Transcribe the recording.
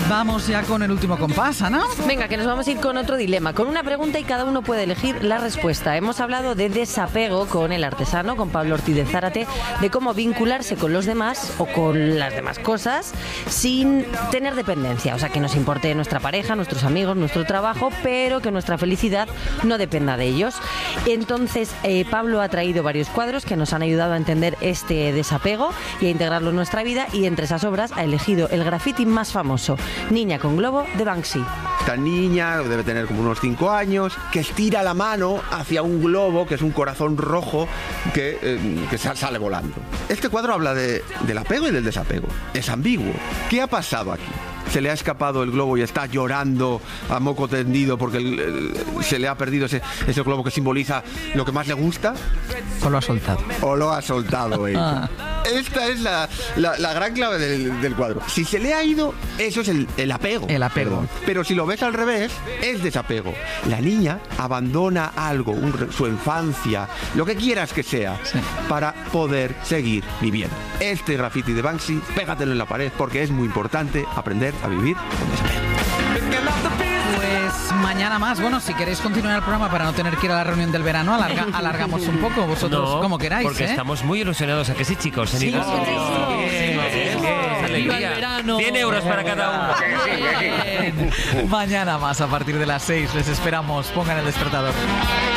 Vamos ya con el último compás, Ana. Venga, que nos vamos a ir con otro dilema, con una pregunta y cada uno puede elegir la respuesta. Hemos hablado de desapego con el artesano, con Pablo Ortiz de Zárate, de cómo vincularse con los demás o con las demás cosas sin tener dependencia. O sea, que nos importe nuestra pareja, nuestros amigos, nuestro trabajo, pero que nuestra felicidad no dependa de ellos. Entonces, Pablo ha traído varios cuadros que nos han ayudado a entender este desapego y a integrarlo en nuestra vida, y entre esas obras ha elegido el graffiti más famoso, Niña con globo, de Banksy. Esta niña debe tener como unos 5 años, que estira la mano hacia un globo, que es un corazón rojo, que sale volando. Este cuadro habla del apego y del desapego. Es ambiguo. ¿Qué ha pasado aquí? Se le ha escapado el globo y está llorando a moco tendido porque se le ha perdido ese globo que simboliza lo que más le gusta. O lo ha soltado. O lo ha soltado ella. Esta es la gran clave del cuadro. Si se le ha ido, eso es el apego. El apego. Perdón. Pero si lo ves al revés, es desapego. La niña abandona algo, su infancia, lo que quieras que sea, sí, para poder seguir viviendo. Este graffiti de Banksy, pégatelo en la pared porque es muy importante aprender a vivir con desapego. Pues mañana más. Bueno, si queréis continuar el programa para no tener que ir a la reunión del verano, alargamos un poco, vosotros como queráis. Porque estamos muy ilusionados, ¿a que sí, chicos? Sí, ¡Viva el verano! 100 euros para cada uno. Mañana más a partir de las 6. Les esperamos. Pongan el despertador.